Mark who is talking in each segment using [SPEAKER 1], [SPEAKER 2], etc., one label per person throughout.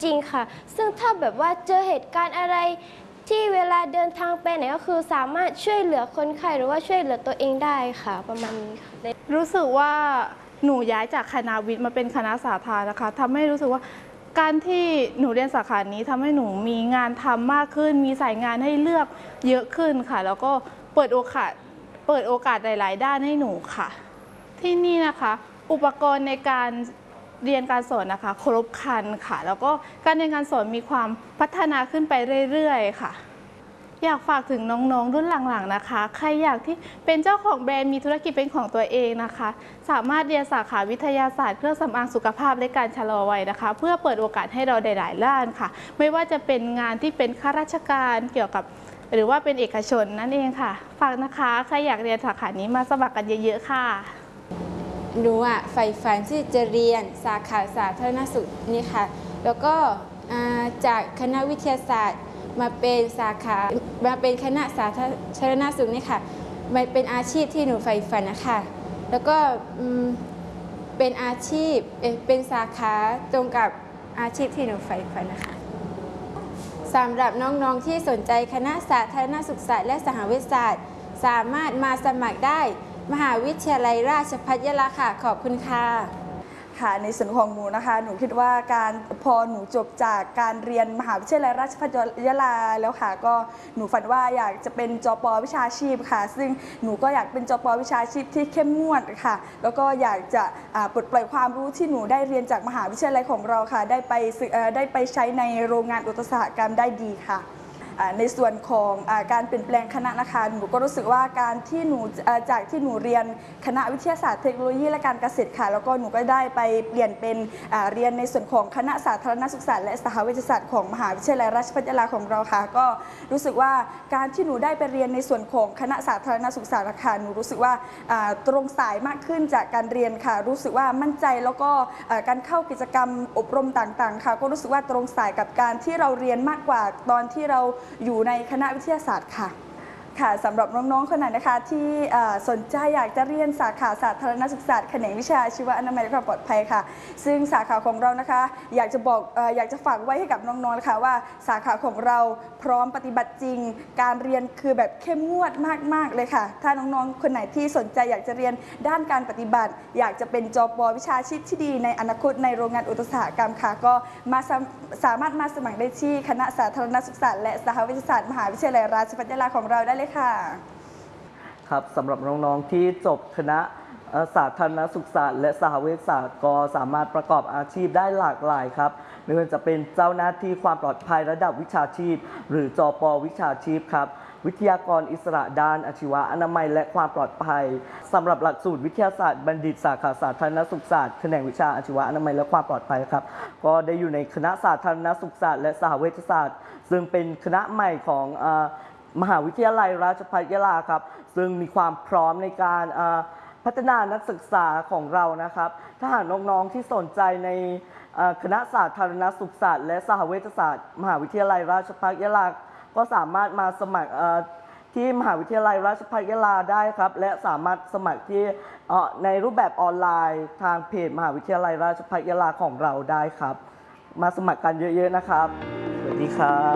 [SPEAKER 1] จริงค่ะซึ่งถ้าแบบว่าเจอเหตุการณ์อะไรที่เวลาเดินทางไปไหนก็คือสามารถช่วยเหลือคนไข้หรือว่าช่วยเหลือตัวเองได้ค่ะประมาณนี้ค่ะ
[SPEAKER 2] รู้สึกว่าหนูย้ายจากคณะวิทย์มาเป็นคณะสาธารณนะคะทำให้รู้สึกว่าการที่หนูเรียนสาขานี้ทำให้หนูมีงานทำมากขึ้นมีสายงานให้เลือกเยอะขึ้นค่ะแล้วก็เปิดโอกาสหลายๆด้านให้หนูค่ะที่นี่นะคะอุปกรณ์ในการเรียนการสอนนะคะครบครันค่ะแล้วก็การเรียนการสอนมีความพัฒนาขึ้นไปเรื่อยๆค่ะอยากฝากถึงน้องๆรุ่นหลังๆนะคะใครอยากที่เป็นเจ้าของแบรนด์มีธุรกิจเป็นของตัวเองนะคะสามารถเรียนสาขาวิทยาศาสตร์เครื่องสำอางสุขภาพและการชะลอวัยนะคะเพื่อเปิดโอกาสให้เราหลายๆด้านค่ะไม่ว่าจะเป็นงานที่เป็นข้าราชการเกี่ยวกับหรือว่าเป็นเอกชนนั่นเองค่ะฝากนะคะใครอยากเรียนสาขานี้มาสมัครกันเยอะๆค่ะ
[SPEAKER 3] หนูใฝ่ฝันที่จะเรียนสาขาสาธารณสุขนี่ค่ะแล้วก็จากคณะวิทยาศาสตร์มาเป็นคณะสาธารณสุขนี่ค่ะมันเป็นอาชีพที่หนูใฝ่ฝันนะคะแล้วก็เป็นอาชีพเป็นสาขาตรงกับอาชีพที่หนูใฝ่ฝันนะคะสำหรับน้องๆที่สนใจคณะสาธารณสุขศาสตร์และสหวิทยาศาสตร์สามารถมาสมัครได้มหาวิทยาลัยราชภัฏยะลาค่ะขอบคุณค่ะ
[SPEAKER 4] ค่ะในส่วนของหนูนะคะหนูคิดว่าพอหนูจบจากการเรียนมหาวิทยาลัยราชภัฏยะลาแล้วค่ะก็หนูฝันว่าอยากจะเป็นจป.วิชาชีพค่ะซึ่งหนูก็อยากเป็นจป.วิชาชีพที่เข้มงวดค่ะแล้วก็อยากจะปลดปล่อยความรู้ที่หนูได้เรียนจากมหาวิทยาลัยของเราค่ะได้ไปใช้ในโรงงานอุตสาหกรรมได้ดีค่ะในส่วนของการเปลี่ยนแปลงคณะนะคะหนูก็รู้สึกว่าการที่หนูจากที่หนูเรียนคณะวิทยาศาสตร์เทคโนโลยีและการเกษตรค่ะแล้วก็หนูก็ได้ไปเปลี่ยนเป็นเรียนในส่วนของคณะสาธารณสุขศาสตร์และสหวิทยาศาสตร์ของมหาวิทยาลัยราชภัฏยะลาของเราค่ะก็รู้สึกว่าการที่หนูได้ไปเรียนในส่วนของคณะสาธารณสุขศาสตร์ค่ะหนูรู้สึกว่าตรงสายมากขึ้นจากการเรียนค่ะรู้สึกว่ามั่นใจแล้วก็การเข้ากิจกรรมอบรมต่างๆค่ะก็รู้สึกว่าตรงสายกับการที่เราเรียนมากกว่าตอนที่เราอยู่ในคณะวิทยาศาสตร์ค่ะสำหรับน้องๆคนไหนนะคะที่สนใจอยากจะเรียนสาขาสาธารณสุขศาสตร์แขนงวิชาชีวอนามัยและความปลอดภัยค่ะซึ่งสาขาของเรานะคะอยากจะฝากไว้ให้กับน้องๆนะคะว่าสาขาของเราพร้อมปฏิบัติจริงการเรียนคือแบบเข้มงวดมากๆเลยค่ะถ้าน้องๆคนไหนที่สนใจอยากจะเรียนด้านการปฏิบัติอยากจะเป็นจป.วิชาชีพที่ดีในอนาคตในโรงงานอุตสาหกรรมค่ะก็สามารถมาสมัครได้ที่คณะสาธารณสุขศาสตร์และสหวิทยาศาสตร์มหาวิทยาลัยราชภัฏยะลาของเราได้เลยค่ะ
[SPEAKER 5] ครับสำหรับน้องๆที่จบคณะสาธารณสุขศาสตร์และสหวิทยาศาสตร์ก็สามารถประกอบอาชีพได้หลากหลายครับไม่ว่าจะเป็นเจ้าหน้าที่ความปลอดภัยระดับวิชาชีพหรือจป.วิชาชีพครับวิทยากรอิสระด้านอาชีวะอนามัยและความปลอดภัยสำหรับหลักสูตรวิทยาศาสตร์บัณฑิตสาขาสาธารณสุขศาสตร์แขนงวิชาอาชีวะอนามัยและความปลอดภัยครับก็ได้อยู่ในคณะสาธารณสุขศาสตร์และสหวิทยาศาสตร์ซึ่งเป็นคณะใหม่ของมหาวิทยาลัยราชภัฏยะลาครับซึ่งมีความพร้อมในการพัฒนานักศึกษาของเรานะครับถ้าหากน้องๆที่สนใจในคณะสาธารณสุขศาสตร์และสหวิทยาศาสตร์มหาวิทยาลัยราชภัฏยะลาก็สามารถมาสมัครที่มหาวิทยาลัยราชภัฏยะลาได้ครับและสามารถสมัครที่ในรูปแบบออนไลน์ทางเพจมหาวิทยาลัยราชภัฏยะลาของเราได้ครับมาสมัครกันเยอะๆนะครับสวัสดีครับ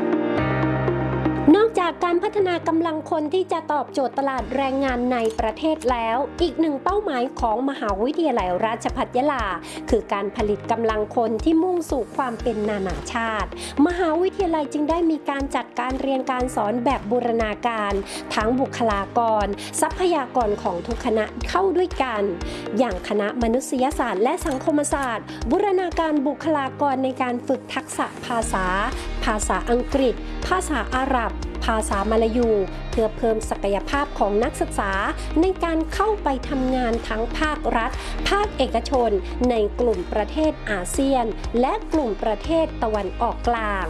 [SPEAKER 6] นอกจากการพัฒนากำลังคนที่จะตอบโจทย์ตลาดแรงงานในประเทศแล้วอีกหนึ่งเป้าหมายของมหาวิทยาลัยราชภัฏยะลาคือการผลิตกำลังคนที่มุ่งสู่ความเป็นนานาชาติมหาวิทยาลัยจึงได้มีการจัดการเรียนการสอนแบบบูรณาการทั้งบุคลากรทรัพยากรของทุกคณะเข้าด้วยกันอย่างคณะมนุษยศาสตร์และสังคมศาสตร์บูรณาการบุคลากรในการฝึกทักษะภาษาอังกฤษภาษาอาหรับภาษามลายูเพื่อเพิ่มศักยภาพของนักศึกษาในการเข้าไปทำงานทั้งภาครัฐภาคเอกชนในกลุ่มประเทศอาเซียนและกลุ่มประเทศตะวันออกกลาง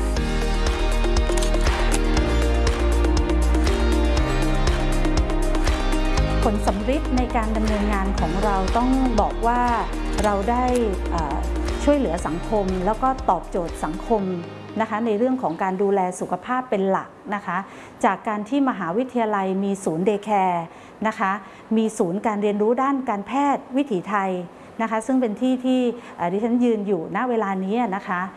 [SPEAKER 7] ผลสำฤทธิ์ในการดำเนินงานของเราต้องบอกว่าเราได้ช่วยเหลือสังคมแล้วก็ตอบโจทย์สังคมนะคะในเรื่องของการดูแลสุขภาพเป็นหลักนะคะจากการที่มหาวิทยาลัยมีศูนย์เดย์แคร์นะคะมีศูนย์การเรียนรู้ด้านการแพทย์วิถีไทยนะคะซึ่งเป็นที่ที่ดิฉันยืนอยู่ณเวลานี้นะคะ